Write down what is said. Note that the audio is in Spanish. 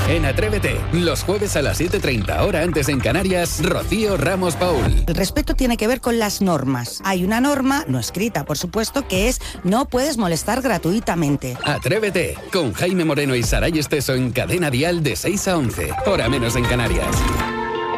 En Atrévete, los jueves a las 7:30, hora antes en Canarias, Rocío Ramos Paul. El respeto tiene que ver con las normas. Hay una norma, no escrita, por supuesto, que es no puedes molestar gratuitamente. Atrévete, con Jaime Moreno y Saray Esteso en Cadena Dial de 6 a 11, hora menos en Canarias.